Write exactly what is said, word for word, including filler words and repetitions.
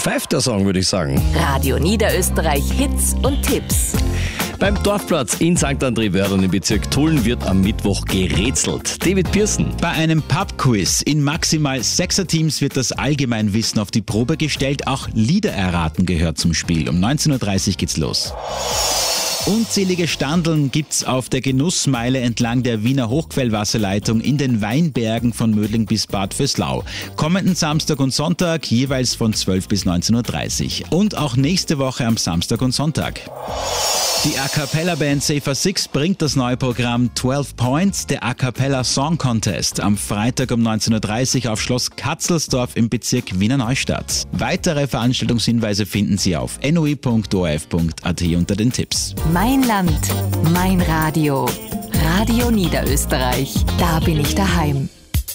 Pfeift der Song, würde ich sagen. Radio Niederösterreich Hits und Tipps. Beim Dorfplatz in Sankt André-Wördern im Bezirk Tulln wird am Mittwoch gerätselt. David Pearson. Bei einem Pub-Quiz in maximal sechser Teams wird das Allgemeinwissen auf die Probe gestellt. Auch Lieder erraten gehört zum Spiel. Um neunzehn Uhr dreißig geht's los. Unzählige Standeln gibt's auf der Genussmeile entlang der Wiener Hochquellwasserleitung in den Weinbergen von Mödling bis Bad Vöslau. Kommenden Samstag und Sonntag jeweils von zwölf bis neunzehn Uhr dreißig. Und auch nächste Woche am Samstag und Sonntag. Die A-Cappella-Band Safer Six bringt das neue Programm zwölf Points, der A-Cappella Song Contest, am Freitag um neunzehn Uhr dreißig auf Schloss Katzelsdorf im Bezirk Wiener Neustadt. Weitere Veranstaltungshinweise finden Sie auf n o i punkt o r f punkt a t unter den Tipps. Mein Land, mein Radio. Radio Niederösterreich. Da bin ich daheim.